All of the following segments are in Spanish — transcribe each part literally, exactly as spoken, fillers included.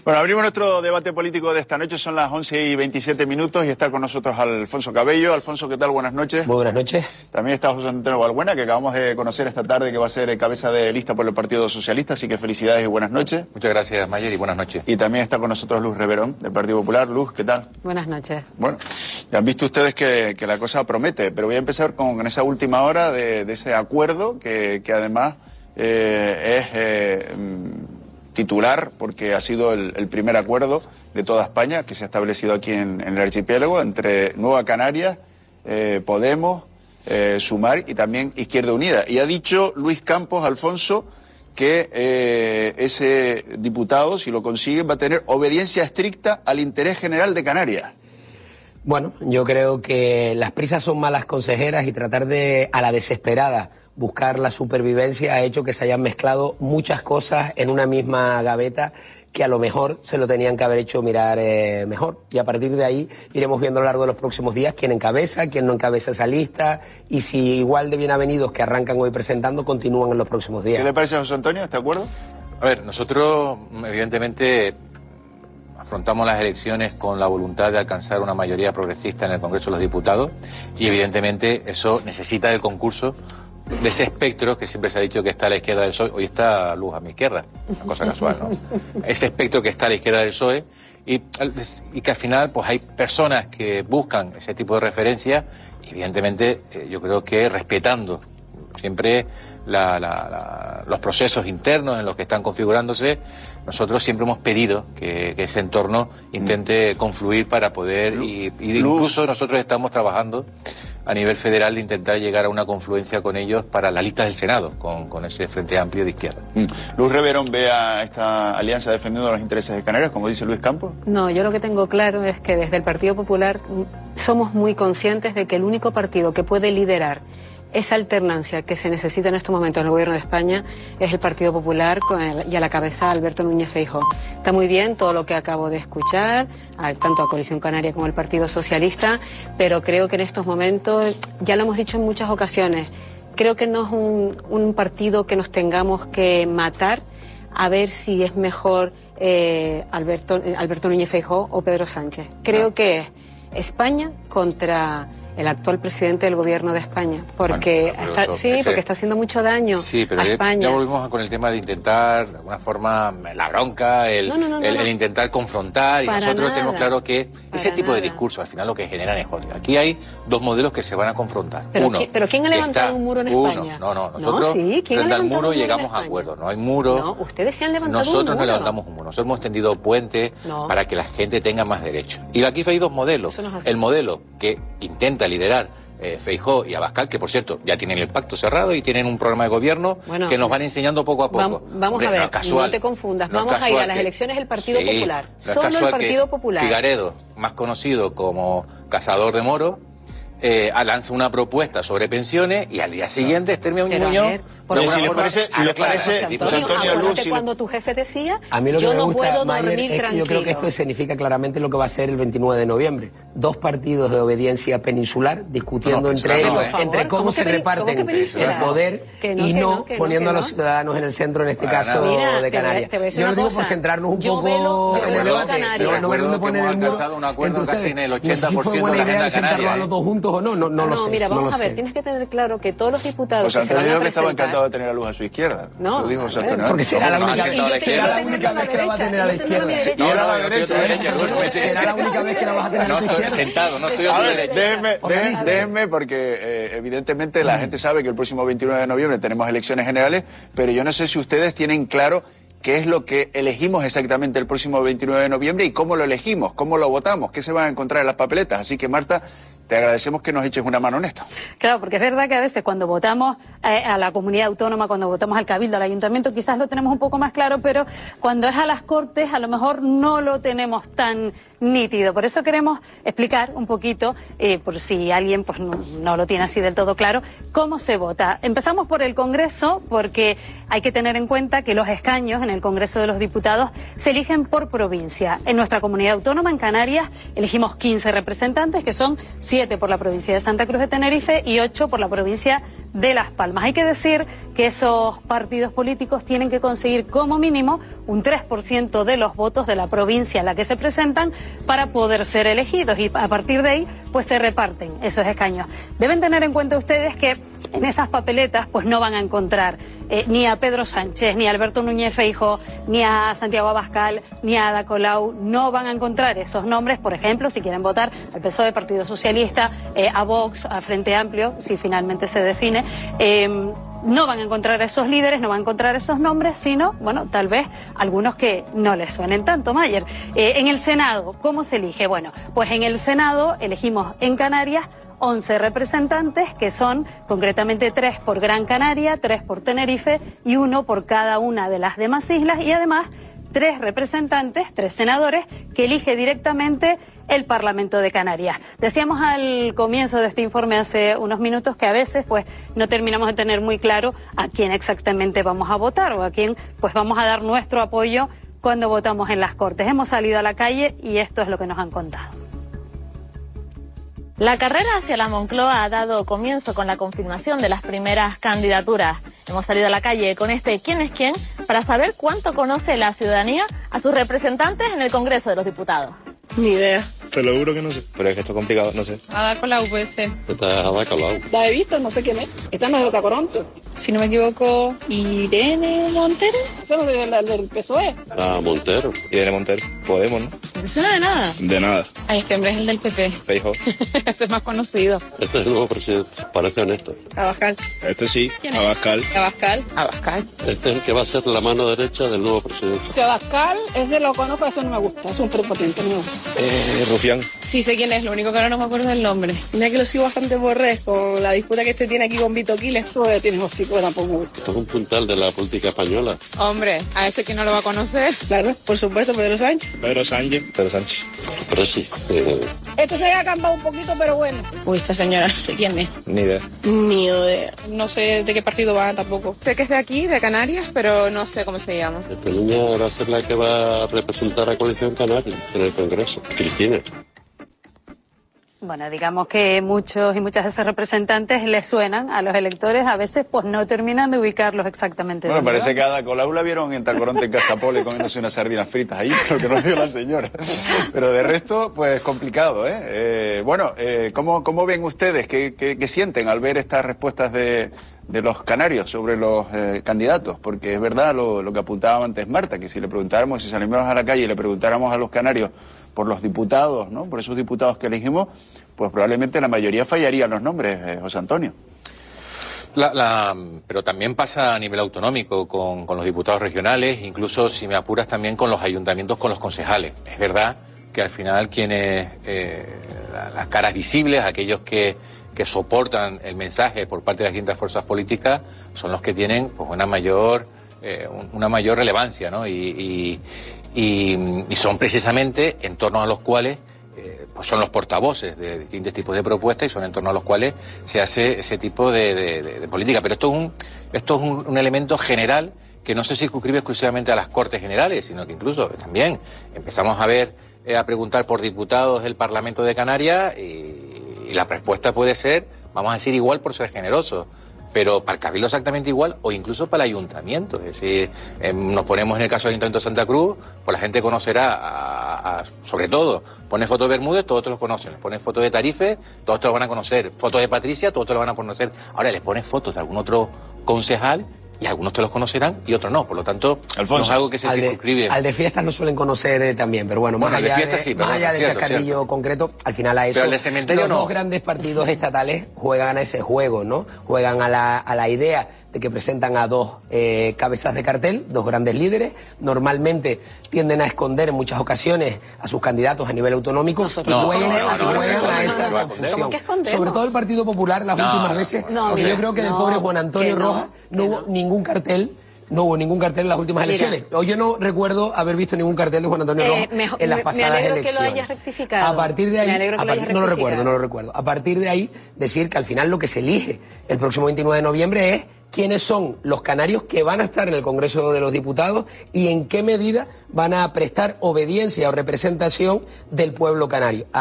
Bueno, abrimos nuestro debate político de esta noche, son las once y veintisiete minutos y está con nosotros Alfonso Cabello. Alfonso, ¿qué tal? Buenas noches. Muy buenas noches. También está José Antonio Balbuena, que acabamos de conocer esta tarde que va a ser cabeza de lista por el Partido Socialista, así que felicidades y buenas noches. Muchas gracias, Mayer, y buenas noches. Y también está con nosotros Luz Reverón, del Partido Popular. Luz, ¿qué tal? Buenas noches. Bueno, ya han visto ustedes que, que la cosa promete, pero voy a empezar con, con esa última hora de, de ese acuerdo que, que además eh, es... Eh, titular, porque ha sido el, el primer acuerdo de toda España que se ha establecido aquí en, en el archipiélago entre Nueva Canarias, eh, Podemos, eh, Sumar y también Izquierda Unida. Y ha dicho Luis Campos, Alfonso, que eh, ese diputado, si lo consigue, va a tener obediencia estricta al interés general de Canarias. Bueno, yo creo que las prisas son malas consejeras y tratar de, a la desesperada, buscar la supervivencia ha hecho que se hayan mezclado muchas cosas en una misma gaveta que a lo mejor se lo tenían que haber hecho mirar eh, mejor. Y a partir de ahí iremos viendo a lo largo de los próximos días quién encabeza, quién no encabeza esa lista y si igual de bien avenidos que arrancan hoy presentando continúan en los próximos días. ¿Qué le parece a José Antonio? ¿Está de acuerdo? A ver, nosotros evidentemente afrontamos las elecciones con la voluntad de alcanzar una mayoría progresista en el Congreso de los Diputados y evidentemente eso necesita del concurso de ese espectro que siempre se ha dicho que está a la izquierda del P S O E, hoy está Luz a mi izquierda, una cosa casual, ¿no? Ese espectro que está a la izquierda del P S O E y, y que al final pues hay personas que buscan ese tipo de referencia y evidentemente eh, yo creo que respetando siempre la, la, la, los procesos internos en los que están configurándose, nosotros siempre hemos pedido que, que ese entorno intente confluir para poder y, y incluso nosotros estamos trabajando a nivel federal de intentar llegar a una confluencia con ellos para la lista del Senado, con, con ese Frente Amplio de izquierda. Mm. ¿Luz Reverón ve a esta alianza defendiendo los intereses de Canarias, como dice Luis Campos? No, yo lo que tengo claro es que desde el Partido Popular somos muy conscientes de que el único partido que puede liderar esa alternancia que se necesita en estos momentos en el Gobierno de España es el Partido Popular con el, y a la cabeza Alberto Núñez Feijóo. Está muy bien todo lo que acabo de escuchar, a, tanto a Coalición Canaria como al Partido Socialista, pero creo que en estos momentos, ya lo hemos dicho en muchas ocasiones, creo que no es un, un partido que nos tengamos que matar a ver si es mejor eh, Alberto, Alberto Núñez Feijóo o Pedro Sánchez. Creo ah. que es España contra el actual presidente del Gobierno de España, porque bueno, está, eso, sí, ese, porque está haciendo mucho daño sí, pero a ya, España. Ya volvimos con el tema de intentar, de alguna forma, la bronca, el, no, no, no, el, no. el intentar confrontar, y para nosotros nada, tenemos claro que ese tipo nada. de discurso al final lo que generan es odio. Aquí hay dos modelos que se van a confrontar. Pero, uno, ¿pero quién ha levantado está, un muro en España? Uno, no, no, nosotros no, sí, ¿quién frente ha al muro un llegamos a acuerdos, no hay muro. No, ustedes se han levantado nosotros un muro. no levantamos un muro, nosotros hemos tendido puentes no. para que la gente tenga más derechos. Y aquí hay dos modelos. No el modelo que intenta liderar Eh, Feijóo y Abascal, que por cierto ya tienen el pacto cerrado y tienen un programa de gobierno bueno, que nos van enseñando poco a poco. Vamos, vamos Hombre, a ver, no, casual, no te confundas, no vamos a ir a las que, elecciones del Partido sí, Popular, no solo el Partido Popular. Figaredo, más conocido como cazador de moros, eh, lanza una propuesta sobre pensiones y al día siguiente Esther Muñoz. Pero si les parece, si les parece, José Antonio, Luz, si cuando tu jefe decía, a mí lo que yo me no gusta, puedo Mayer, dormir es que tranquilo. yo creo que esto significa claramente lo que va a ser el veintinueve de noviembre. Dos partidos de obediencia peninsular discutiendo no, entre ellos, no, entre cómo, ¿cómo se reparten el poder no, y no, no que poniendo no, que a los ciudadanos en el centro, en este Para caso Mira, de Canarias. Te voy, te voy yo lo digo cosa. por centrarnos un yo poco velo, en el debate. Pero no ver dónde ponen el muro. Un acuerdo casi en el ochenta por ciento de la agenda canaria. ¿Los dos juntos o no? No, no lo sé. No, mira, vamos a ver, tienes que tener claro que todos los diputados que se van a presentar... estaba encantado de tener a Luz a su izquierda. No, porque será la única vez que la va a tener a la izquierda. No, no, a la derecha. Será la única vez que la vas a tener a la izquierda. Sentado, no estoy a tu derecha. Déjenme, déjenme, porque eh, evidentemente la gente sabe que el próximo veintinueve de noviembre tenemos elecciones generales, pero yo no sé si ustedes tienen claro qué es lo que elegimos exactamente el próximo veintinueve de noviembre y cómo lo elegimos, cómo lo votamos, qué se van a encontrar en las papeletas. Así que, Marta, te agradecemos que nos eches una mano en esto. Claro, porque es verdad que a veces cuando votamos eh, a la comunidad autónoma, cuando votamos al Cabildo, al Ayuntamiento, quizás lo tenemos un poco más claro, pero cuando es a las Cortes a lo mejor no lo tenemos tan nítido. Por eso queremos explicar un poquito, eh, por si alguien pues no, no lo tiene así del todo claro, cómo se vota. Empezamos por el Congreso, porque hay que tener en cuenta que los escaños en el Congreso de los Diputados se eligen por provincia. En nuestra comunidad autónoma, en Canarias, elegimos quince representantes, que son siete siete por la provincia de Santa Cruz de Tenerife y ocho por la provincia de Las Palmas. Hay que decir que esos partidos políticos tienen que conseguir como mínimo un tres por ciento de los votos de la provincia a la que se presentan para poder ser elegidos, y a partir de ahí pues se reparten esos escaños. Deben tener en cuenta ustedes que en esas papeletas pues no van a encontrar eh, ni a Pedro Sánchez, ni a Alberto Núñez Feijóo, ni a Santiago Abascal, ni a Ada Colau. No van a encontrar esos nombres, por ejemplo, si quieren votar al P S O E, Partido Socialista, eh, a Vox, a Frente Amplio, si finalmente se define. Eh, no van a encontrar esos líderes, no van a encontrar esos nombres, sino, bueno, tal vez algunos que no les suenen tanto, Mayer. Eh, en el Senado, ¿cómo se elige? Bueno, pues en el Senado elegimos en Canarias once representantes, que son concretamente tres por Gran Canaria, tres por Tenerife y uno por cada una de las demás islas, y además tres representantes, tres senadores, que elige directamente el Parlamento de Canarias. Decíamos al comienzo de este informe hace unos minutos que a veces pues no terminamos de tener muy claro a quién exactamente vamos a votar o a quién pues vamos a dar nuestro apoyo cuando votamos en las Cortes. Hemos salido a la calle y esto es lo que nos han contado. La carrera hacia la Moncloa ha dado comienzo con la confirmación de las primeras candidaturas. Hemos salido a la calle con este ¿Quién es quién? Para saber cuánto conoce la ciudadanía a sus representantes en el Congreso de los Diputados. Ni idea. Te lo juro que no sé. Pero es que esto es complicado, no sé. Ada Colau puede ser. Esta es Ada Colau. La he visto, no sé quién es. Esta no es de Tacoronte. Si no me equivoco, Irene Montero. Esa no es la del P S O E. Ah, Montero. Irene Montero. Podemos, ¿no? ¿No te suena de nada? De nada. Ay, este hombre es el del P P. Feijóo. Ese es más conocido. Este es el nuevo presidente. Parece honesto. Abascal. Este sí, ¿Quién es? Abascal. Abascal. Abascal. Este es el que va a ser la mano derecha del nuevo presidente. Si Abascal, ese lo conozco, eso no me gusta. Es un prepotente, no me gusta. Eh, Rufián. Sí sé quién es, lo único que ahora no me acuerdo del nombre. Mira que lo sigo bastante por redes con la disputa que este tiene aquí con Vito Quiles. Eso tiene hocico que tampoco me gusta. Esto es un puntal de la política española. Hombre, a ese que no lo va a conocer. Claro, por supuesto, Pedro Sánchez. Pedro Sánchez. Pedro Sánchez. Pero sí. Este se ha acambado un poquito, pero bueno. Uy, esta señora, no sé quién es. Ni idea. Ni idea. No sé de qué partido va tampoco. Sé que es de aquí, de Canarias, pero no sé cómo se llama. Esta niña va a ser la que va a representar a Coalición Canaria en el Congreso. Cristina. Bueno, digamos que muchos y muchas de esos representantes les suenan a los electores, a veces pues no terminan de ubicarlos exactamente. Bueno, parece que a Ada Colau la vieron en Tacoronte en Casapole comiéndose unas sardinas fritas ahí, pero que no vio la señora. Pero de resto, pues complicado, ¿eh? eh bueno, eh, ¿cómo, ¿cómo ven ustedes? ¿Qué, qué, qué sienten al ver estas respuestas de, de los canarios sobre los eh, candidatos? Porque es verdad lo, lo que apuntaba antes Marta, que si le preguntáramos, si salimos a la calle y le preguntáramos a los canarios por los diputados, ¿no? Por esos diputados que elegimos, pues probablemente la mayoría fallarían los nombres, eh, José Antonio. La, la, pero también pasa a nivel autonómico con, con los diputados regionales, incluso si me apuras también con los ayuntamientos, con los concejales. Es verdad que al final quienes, eh, las caras visibles, aquellos que, que soportan el mensaje por parte de las distintas fuerzas políticas, son los que tienen pues una mayor, eh, una mayor relevancia, ¿no? Y, y, y, y son precisamente en torno a los cuales eh, pues son los portavoces de distintos tipos de propuestas y son en torno a los cuales se hace ese tipo de, de, de, de política. Pero esto es un, esto es un, un elemento general que no se circunscribe exclusivamente a las Cortes Generales, sino que incluso también empezamos a ver, eh, a preguntar por diputados del Parlamento de Canarias y, y la respuesta puede ser, vamos a decir, igual por ser generosos. Pero para el Cabildo exactamente igual o incluso para el Ayuntamiento. Es decir, eh, nos ponemos en el caso del Ayuntamiento de Santa Cruz, pues la gente conocerá, a, a, sobre todo, pone fotos de Bermúdez, todos te los conocen. Les pones fotos de Tarife, todos te lo van a conocer. Fotos de Patricia, todos te lo van a conocer. Ahora les pones fotos de algún otro concejal y algunos te los conocerán y otros no. Por lo tanto, Alfonso, no es algo que se circunscribe. Al de fiestas no suelen conocer eh, también, pero bueno, bueno más allá de, fiestas, de, sí, más pero allá no, del cierto, cascarrillo cierto. concreto, al final a eso, pero el de cementerio los no. dos grandes partidos estatales juegan a ese juego, ¿no? Juegan a la, a la idea de que presentan a dos eh, cabezas de cartel, dos grandes líderes. Normalmente tienden a esconder en muchas ocasiones a sus candidatos a nivel autonómico y no, juegan, no, no, no, juegan no, no, a no, esa no, no, confusión. no, Sobre todo el Partido Popular las no, últimas no, veces, no, porque mira, yo creo que no, del pobre Juan Antonio no, Rojas no hubo no. ningún cartel. No hubo ningún cartel en las últimas Mira. elecciones. O yo no recuerdo haber visto ningún cartel de Juan Antonio Eh, Rojas mejor- en las me- me pasadas alegro que lo elecciones. hayas rectificado. A partir de ahí, Me alegro que a lo hayas partir- no lo rectificado. recuerdo, no lo recuerdo. A partir de ahí, decir que al final lo que se elige el próximo veintinueve de noviembre es quiénes son los canarios que van a estar en el Congreso de los Diputados y en qué medida van a prestar obediencia o representación del pueblo canario. Ahí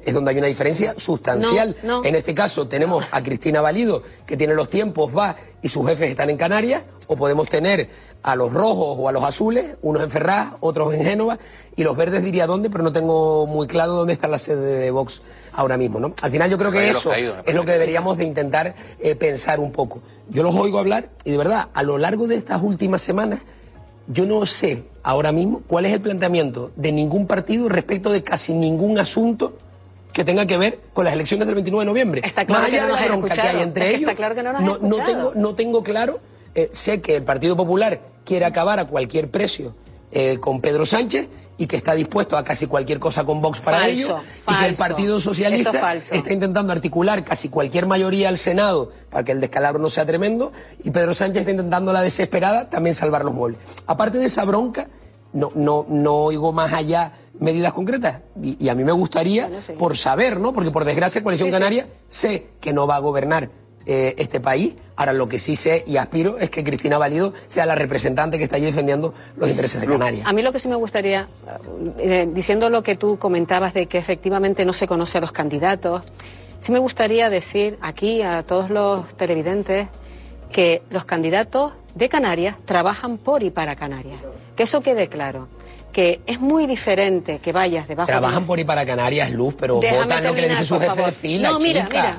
es donde hay una diferencia sustancial. No, no. En este caso tenemos a Cristina Valido, que tiene los tiempos, va, y sus jefes están en Canarias, o podemos tener a los rojos o a los azules, unos en Ferraz, otros en Génova, y los verdes diría dónde, pero no tengo muy claro dónde está la sede de Vox ahora mismo, ¿no? Al final yo creo que eso es lo que deberíamos de intentar eh, pensar un poco. Yo los oigo hablar y de verdad, a lo largo de estas últimas semanas, yo no sé ahora mismo cuál es el planteamiento de ningún partido respecto de casi ningún asunto que tenga que ver con las elecciones del veintinueve de noviembre. Está claro Más allá que no de la nos has bronca que escuchado. hay entre Es que ellos, está claro que no nos has no, no escuchado. tengo, no tengo claro, eh, sé que el Partido Popular quiere acabar a cualquier precio eh, con Pedro Sánchez y que está dispuesto a casi cualquier cosa con Vox para Falso, ello, falso. y que el Partido Socialista Eso es falso. está intentando articular casi cualquier mayoría al Senado para que el descalabro no sea tremendo, y Pedro Sánchez está intentando la desesperada también salvar los muebles. Aparte de esa bronca, no, no, no oigo más allá medidas concretas, y, y a mí me gustaría, Bueno, sí. por saber, ¿no? Porque por desgracia Coalición Sí, sí. Canaria sé que no va a gobernar eh, este país. Ahora lo que sí sé y aspiro es que Cristina Valido sea la representante que está allí defendiendo los intereses de Canarias. A mí lo que sí me gustaría, eh, diciendo lo que tú comentabas de que efectivamente no se conoce a los candidatos, sí me gustaría decir aquí a todos los televidentes que los candidatos de Canarias trabajan por y para Canarias. Que eso quede claro. Que es muy diferente que vayas debajo de Trabajan una- por y para Canarias, Luz, pero Déjame votan lo que le terminar, dice su por jefe de favor. fila, No, mira, chica. mira.